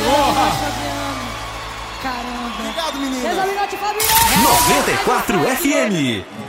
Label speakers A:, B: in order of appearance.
A: Porra!
B: Fabiano. Caramba.
C: Obrigado, menina.
B: 10 minutos, Fabiano.
D: 94 FM.